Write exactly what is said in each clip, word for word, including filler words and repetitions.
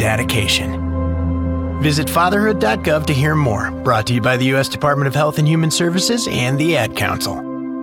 dedication. Visit fatherhood dot gov to hear more. Brought to you by the U S Department of Health and Human Services and the Ad Council.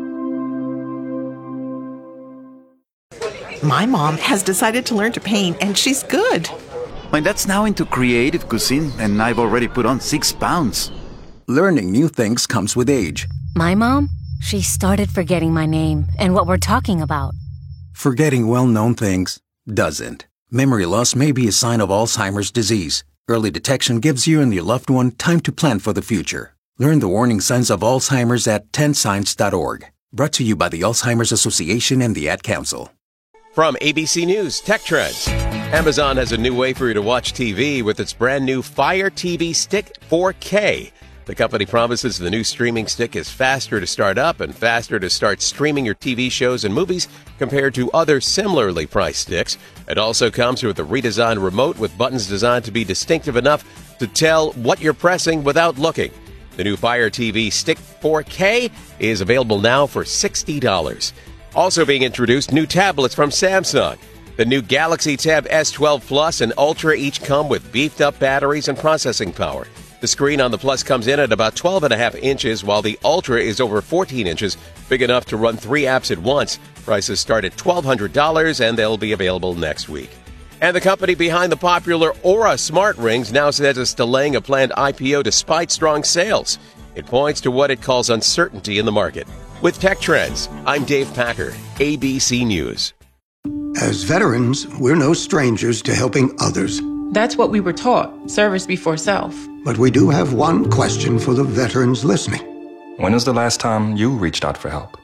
My mom has decided to learn to paint, and she's good. My dad's now into creative cuisine, and I've already put on six pounds. Learning new things comes with age. My mom, she started forgetting my name and what we're talking about. Forgetting well-known things doesn't. Memory loss may be a sign of Alzheimer's disease. Early detection gives you and your loved one time to plan for the future. Learn the warning signs of Alzheimer's at ten signs dot org. Brought to you by the Alzheimer's Association and the Ad Council. From A B C News Tech Trends. Amazon has a new way for you to watch T V with its brand new Fire T V Stick four K. The company promises the new streaming stick is faster to start up and faster to start streaming your T V shows and movies compared to other similarly priced sticks. It also comes with a redesigned remote with buttons designed to be distinctive enough to tell what you're pressing without looking. The new Fire T V Stick four K is available now for sixty dollars. Also being introduced, new tablets from Samsung. The new Galaxy Tab S twelve Plus and Ultra each come with beefed-up batteries and processing power. The screen on the Plus comes in at about twelve and a half inches, while the Ultra is over fourteen inches, big enough to run three apps at once. Prices start at twelve hundred dollars, and they'll be available next week. And the company behind the popular Aura smart rings now says it's delaying a planned I P O despite strong sales. It points to what it calls uncertainty in the market. With Tech Trends, I'm Dave Packer, A B C News. As veterans, we're no strangers to helping others. That's what we were taught, service before self. But we do have one question for the veterans listening. When was the last time you reached out for help?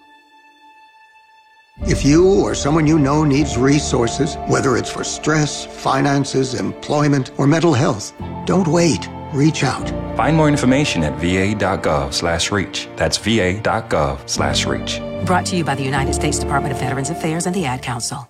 If you or someone you know needs resources, whether it's for stress, finances, employment, or mental health, don't wait. Reach out. Find more information at va.gov slash reach. That's va.gov slash reach. Brought to you by the United States Department of Veterans Affairs and the Ad Council.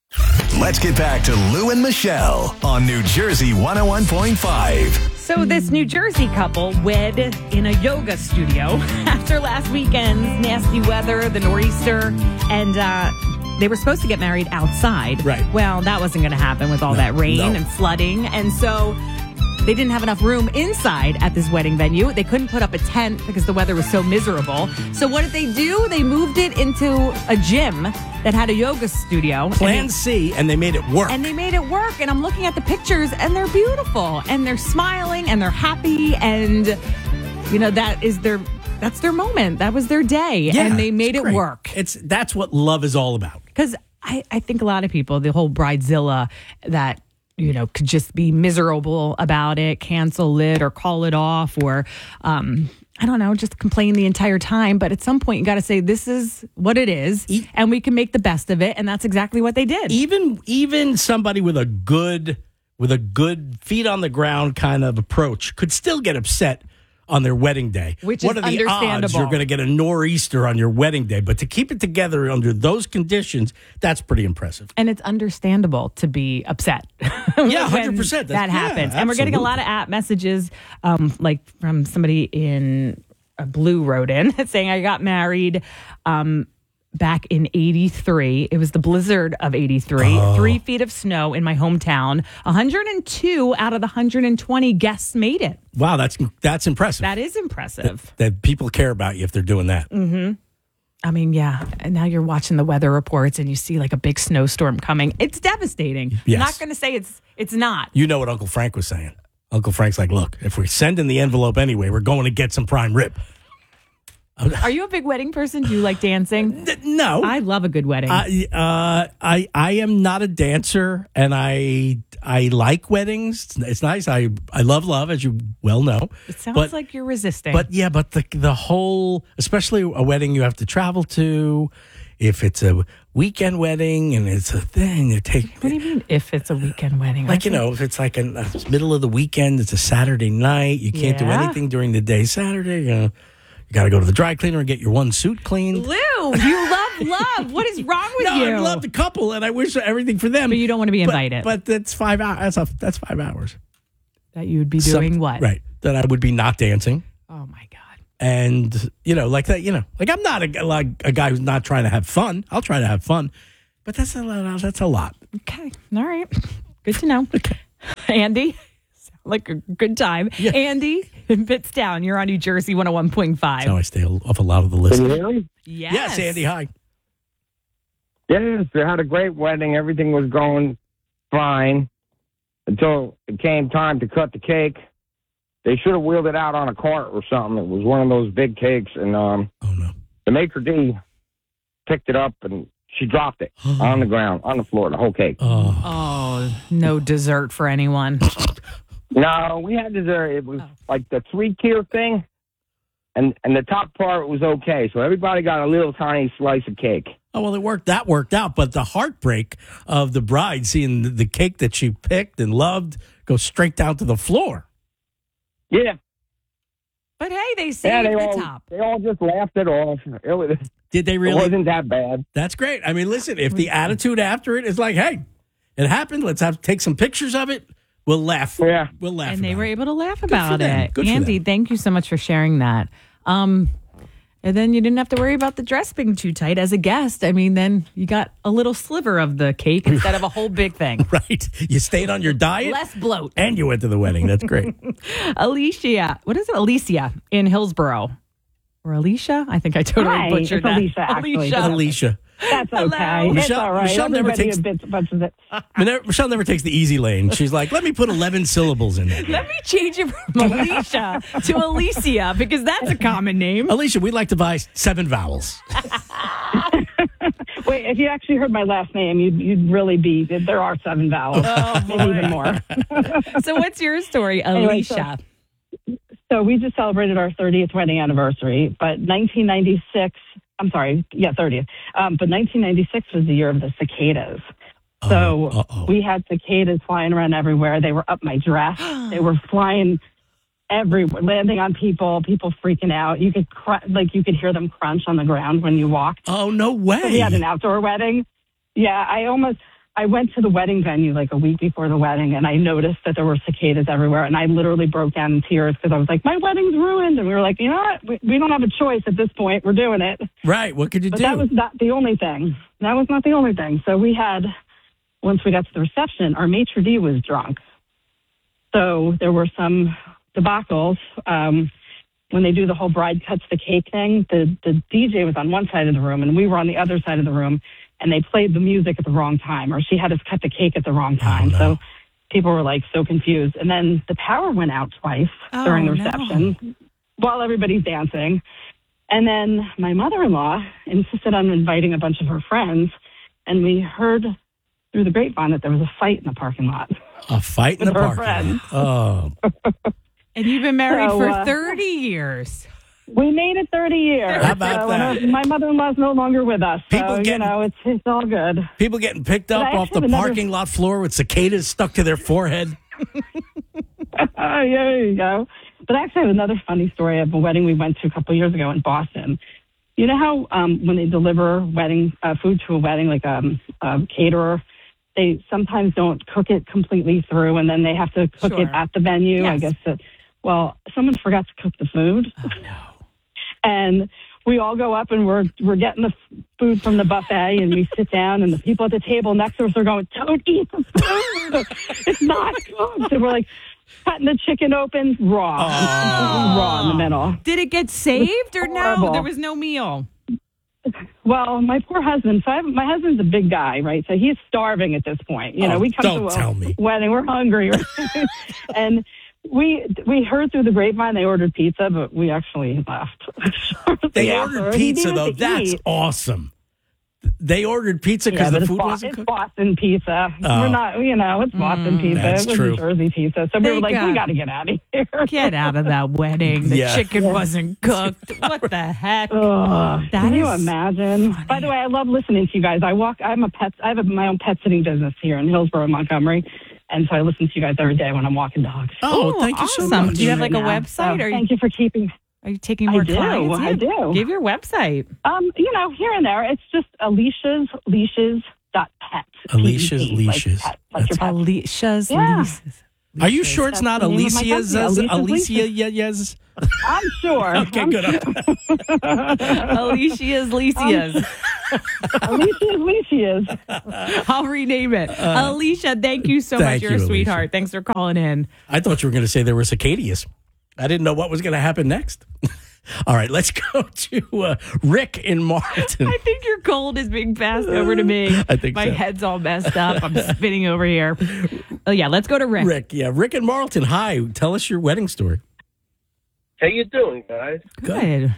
Let's get back to Lou and Michelle on New Jersey one oh one point five. So this New Jersey couple wed in a yoga studio after last weekend's nasty weather, the nor'easter, and uh, they were supposed to get married outside. Right. Well, that wasn't going to happen with all No, that rain no. and flooding, and so they didn't have enough room inside at this wedding venue. They couldn't put up a tent because the weather was so miserable. So what did they do? They moved it into a gym that had a yoga studio. Plan they, C, and they made it work. And they made it work. And I'm looking at the pictures, and they're beautiful. And they're smiling, and they're happy. And, you know, that is their... That's their moment. That was their day. Yeah, and they made it's it great. work. It's That's what love is all about. Because I, I think a lot of people, the whole bridezilla that, you know, could just be miserable about it, cancel it or call it off or, um, I don't know, just complain the entire time. But at some point, you got to say, this is what it is, e- and we can make the best of it. And that's exactly what they did. Even even somebody with a good with a good feet on the ground kind of approach could still get upset on their wedding day. Which what is are the understandable. odds you're going to get a nor'easter on your wedding day? But to keep it together under those conditions, that's pretty impressive. And it's understandable to be upset. Yeah, one hundred percent. That happens. Yeah, and we're getting a lot of app messages, um, like from somebody in uh, Blue wrote in saying, I got married um, back in eighty-three. It was the blizzard of eighty-three. Oh. Three feet of snow in my hometown. one hundred two out of the one hundred twenty guests made it. Wow, that's that's impressive. That is impressive. That, that people care about you if they're doing that. Mm-hmm. I mean, yeah. And now you're watching the weather reports and you see like a big snowstorm coming. It's devastating. Yes. I'm not going to say it's it's not. You know what Uncle Frank was saying. Uncle Frank's like, look, if we're sending the envelope anyway, we're going to get some prime rib. Are you a big wedding person? Do you like dancing? No. I love a good wedding. I, uh, I I am not a dancer, and I I like weddings. It's nice. I I love love, as you well know. It sounds but, like you're resisting. But yeah, but the the whole, especially a wedding you have to travel to, if it's a weekend wedding and it's a thing, it take. What do you mean if it's a weekend wedding? Like, you know, if it's like a, a middle of the weekend, it's a Saturday night, you can't Yeah. do anything during the day Saturday, you know. You got to go to the dry cleaner and get your one suit cleaned. Lou, you love love. What is wrong with no, you? I love the couple, and I wish everything for them. But you don't want to be invited. But, but that's five hours. That's, a, that's five hours. That you would be doing Some, what? Right. That I would be not dancing. Oh, my God. And, you know, like that, you know, like I'm not a, like a guy who's not trying to have fun. I'll try to have fun. But that's a lot. That's a lot. Okay. All right. Good to know. Okay. Andy, sound like a good time. Yeah. Andy in Pittstown, you're on New Jersey one oh one point five. That's how I stay off a lot of the list. Can you hear me? Yes. Yes, Andy, hi. Yes, they had a great wedding. Everything was going fine until it came time to cut the cake. They should have wheeled it out on a cart or something. It was one of those big cakes, and um, oh no, the maitre d' picked it up and she dropped it on the ground, on the floor, the whole cake. Oh, oh no dessert for anyone. No, we had dessert. It was oh. like the three-tier thing, and and the top part was okay. So everybody got a little tiny slice of cake. Oh, well, it worked. That worked out. But the heartbreak of the bride seeing the, the cake that she picked and loved go straight down to the floor. Yeah. But hey, they saved yeah, they the all, top. They all just laughed it off. It was, Did they really? It wasn't that bad. That's great. I mean, listen, if the attitude after it is like, hey, it happened, let's have take some pictures of it, we'll laugh. Yeah. We'll laugh. And they about were it. able to laugh Good about for them. it. Good for Andy, them. thank you so much for sharing that. Um, and then you didn't have to worry about the dress being too tight as a guest. I mean, then you got a little sliver of the cake instead of a whole big thing. Right. You stayed on your diet. Less bloat. And you went to the wedding. That's great. Alicia, what is it? Alicia in Hillsboro. Or Alicia? I think I totally Hi, butchered it's that. Alicia, actually. Alicia. Alicia. That's okay. It's Michelle, all right. Michelle never Everybody takes a bit, bunch of it. Michelle never takes the easy lane. She's like, let me put eleven syllables in there. Let me change it from Alicia to Alicia because that's a common name. Alicia, we'd like to buy seven vowels. Wait, if you actually heard my last name, you'd, you'd really be, there are seven vowels. Oh, maybe even more. So what's your story, Alicia? Anyway, so, so we just celebrated our thirtieth wedding anniversary, but nineteen ninety-six, I'm sorry, yeah, thirtieth. Um, but nineteen ninety-six was the year of the cicadas. So uh-oh. we had cicadas flying around everywhere. They were up my dress. They were flying everywhere, landing on people, people freaking out. You could cr- like you could hear them crunch on the ground when you walked. Oh, no way. So we had an outdoor wedding. Yeah, I almost, I went to the wedding venue like a week before the wedding, and I noticed that there were cicadas everywhere, and I literally broke down in tears because I was like, my wedding's ruined. And we were like, you know what? We, we don't have a choice at this point. We're doing it. Right. What could you but do? That was not the only thing. That was not the only thing. So we had, once we got to the reception, our maitre d' was drunk. So there were some debacles. Um, when they do the whole bride cuts the cake thing, the, the D J was on one side of the room, and we were on the other side of the room. And they played the music at the wrong time, or she had us cut the cake at the wrong time. Oh, no. So people were like so confused. And then the power went out twice oh, during the reception no. while everybody's dancing. And then my mother-in-law insisted on inviting a bunch of her friends. And we heard through the grapevine that there was a fight in the parking lot. A fight in the parking lot? Oh. And you've been married so, for uh, thirty years. We made it thirty years. How about so that? My mother-in-law's no longer with us. People so, getting, you know, it's, it's all good. People getting picked up off the another... parking lot floor with cicadas stuck to their forehead. uh, yeah, there you go. But I actually have another funny story of a wedding we went to a couple of years ago in Boston. You know how um, when they deliver wedding uh, food to a wedding, like um, a caterer, they sometimes don't cook it completely through, and then they have to cook sure. it at the venue, yes. I guess. That, well, someone forgot to cook the food. Oh, no. And we all go up and we're we're getting the food from the buffet, and we sit down, and the people at the table next to us are going, "Don't eat the food. It's not cooked." And we're like cutting the chicken open raw, oh. raw in the middle. Did it get saved or horrible. no? There was no meal. Well, my poor husband. So I have, my husband's a big guy, right? So he's starving at this point. You know, oh, we come don't to a tell me. wedding, we're hungry, right? and. We we heard through the grapevine they ordered pizza, but we actually left. They yeah, ordered pizza, though. That's eat. awesome. They ordered pizza because yeah, the food Bo- wasn't it's cooked? Boston pizza. Oh. We're not, you know, it's Boston Mm, pizza. that's It was true. Jersey pizza. So They we were like, got- we got to get out of here. Get out of that wedding. The Yeah. chicken wasn't cooked. What the heck? Ugh, That can you is imagine? funny. By the way, I love listening to you guys. I walk. I'm a pet. I have a, my own pet sitting business here in Hillsborough, Montgomery, and so I listen to you guys every day when I'm walking dogs. Oh, Oh, thank you so awesome. much. Do you have like a Now. website? So Or thank you for keeping. are you taking I more do, clients? I Yeah. do. Give your website. Um, you know, here and there, it's just Alicia's Leashes dot pet. Alicia's P E T, Leashes. Like, pet, like your pet. Alicia's Yeah. Leases. Are you sure it's not That's the name of my Alicia's? company, uh, Alicia's Alicia, yeah, yes. I'm sure. Okay, I'm good. Alicia's Licia's. Alicia's Licia's. I'll rename it. Uh, Alicia, thank you so thank much. You're a you, sweetheart. Alicia. Thanks for calling in. I thought you were going to say there were cicadas. I didn't know what was going to happen next. All right, let's go to uh, Rick in Marlton. I think your cold is being passed over to me. I think My so. head's all messed up. I'm spinning over here. Oh, yeah, let's go to Rick. Rick, yeah. Rick in Marlton, hi. Tell us your wedding story. How you doing, guys? Good.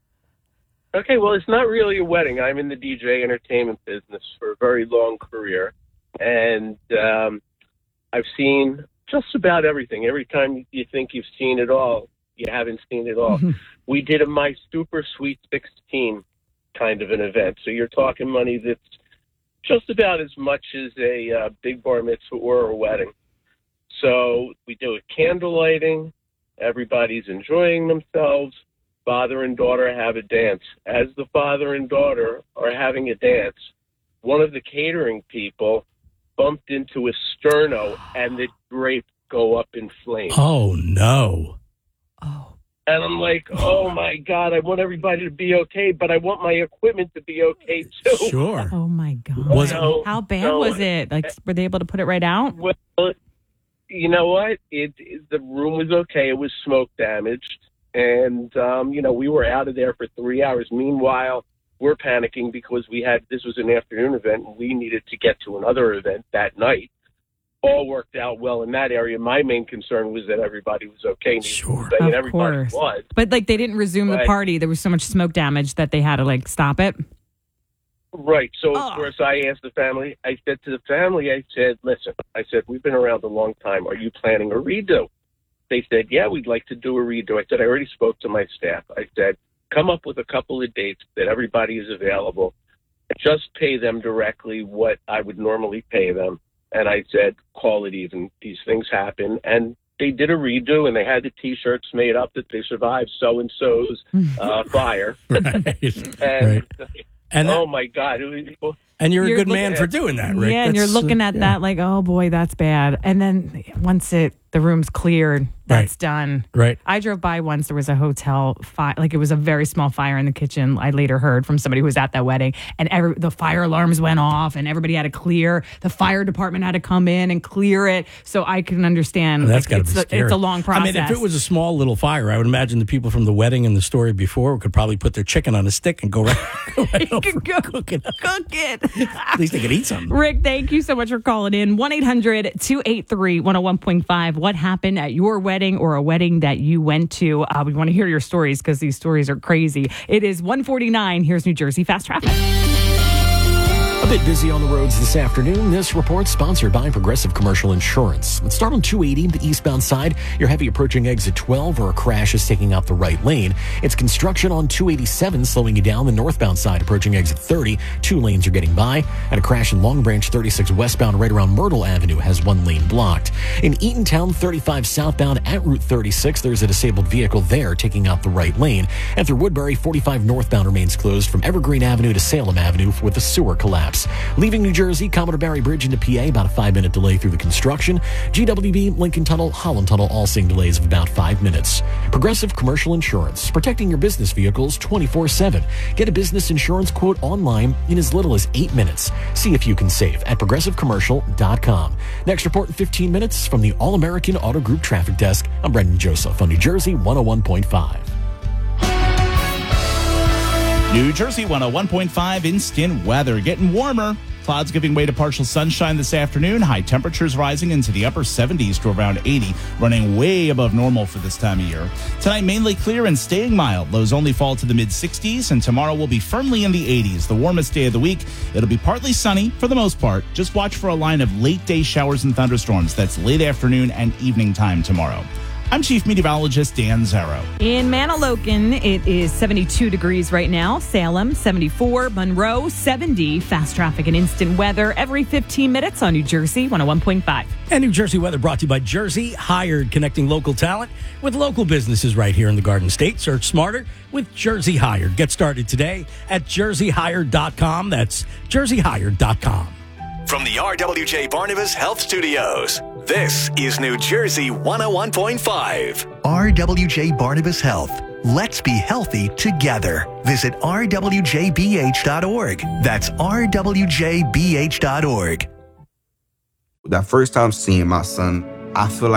Okay, well, it's not really a wedding. I'm in the D J entertainment business for a very long career, and um, I've seen just about everything. Every time you think you've seen it all, you haven't seen it all. We did a My Super Sweet sixteen kind of an event, so you're talking money that's just about as much as a uh, big bar mitzvah or a wedding. So we do a candle lighting. Everybody's enjoying themselves. Father and daughter have a dance. As the father and daughter are having a dance, one of the catering people bumped into a sterno and the drape go up in flames. Oh, no. And I'm like, oh, my God, I want everybody to be okay, but I want my equipment to be okay, too. Sure. Oh, my God. Was No, How bad no. was it? Like, were they able to put it right out? Well, you know what? It, it the room was okay. It was smoke damaged, and um, you know we were out of there for three hours. Meanwhile, we're panicking because we had this was an afternoon event, and we needed to get to another event that night. All worked out well in that area. My main concern was that everybody was okay. Sure, and Of everybody course. was. But, like, they didn't resume the But- party. There was so much smoke damage that they had to, like, stop it. Right. So, Oh. of course, I asked the family. I said to the family, I said, listen, I said, we've been around a long time. Are you planning a redo? They said, yeah, we'd like to do a redo. I said, I already spoke to my staff. I said, come up with a couple of dates that everybody is available. Just pay them directly what I would normally pay them. And I said, call it even. These things happen. And they did a redo, and they had the T-shirts made up that they survived so-and-so's uh, fire. Right. And, right. And that- oh, my God. It was, And you're a You're good looking man at- for doing that, Rick. Yeah, and you're That's, uh, looking at yeah. that like, oh, boy, that's bad. And then once it the room's cleared, that's Right. done. Right. I drove by once. There was a hotel fire. Like, it was a very small fire in the kitchen. I later heard from somebody who was at that wedding. And every, the fire alarms went off, and everybody had to clear. The fire department had to come in and clear it. So I can understand. Oh, that's like, got to it's be a, scary. It's a long process. I mean, if it was a small little fire, I would imagine the people from the wedding and the story before could probably put their chicken on a stick and go right, go right over and cook it. Cook it. At least they could eat something. Rick, thank you so much for calling in. one eight hundred two eight three one oh one point five. What happened at your wedding or a wedding that you went to? Uh, we want to hear your stories because these stories are crazy. It is one forty-nine. Here's New Jersey Fast Traffic. A bit busy on the roads this afternoon. This report sponsored by Progressive Commercial Insurance. Let's start on two eighty, the eastbound side. You're heavy approaching exit twelve, or a crash is taking out the right lane. It's construction on two eighty-seven, slowing you down the northbound side, approaching exit thirty. Two lanes are getting by. And a crash in Long Branch thirty-six westbound right around Myrtle Avenue has one lane blocked. In Eatontown thirty-five southbound at Route thirty-six, there's a disabled vehicle there taking out the right lane. And through Woodbury, forty-five northbound remains closed from Evergreen Avenue to Salem Avenue with a sewer collapse. Leaving New Jersey, Commodore Barry Bridge into P A, about a five-minute delay through the construction. G W B, Lincoln Tunnel, Holland Tunnel, all seeing delays of about five minutes. Progressive Commercial Insurance, protecting your business vehicles twenty-four seven. Get a business insurance quote online in as little as eight minutes. See if you can save at progressive commercial dot com. Next report in fifteen minutes from the All-American Auto Group Traffic Desk. I'm Brendan Joseph on New Jersey one oh one point five. New Jersey one oh one point five instant weather. Getting warmer. Clouds giving way to partial sunshine this afternoon. High temperatures rising into the upper seventies to around eighty, running way above normal for this time of year. Tonight, mainly clear and staying mild. Lows only fall to the mid-sixties, and tomorrow will be firmly in the eighties. The warmest day of the week. It'll be partly sunny for the most part. Just watch for a line of late-day showers and thunderstorms. That's late afternoon and evening time tomorrow. I'm Chief Meteorologist Dan Zarrow. In Manahawkin, it is seventy-two degrees right now. Salem, seventy-four. Monroe, seventy. Fast traffic and instant weather every fifteen minutes on New Jersey one oh one point five. And New Jersey weather brought to you by Jersey Hired, connecting local talent with local businesses right here in the Garden State. Search smarter with Jersey Hired. Get started today at jersey hired dot com. That's jersey hired dot com. From the R W J Barnabas Health Studios, This is New Jersey one oh one point five. R W J Barnabas Health. Let's be healthy together. Visit r w j b h dot org. That's r w j b h dot org. That first time seeing my son, I feel like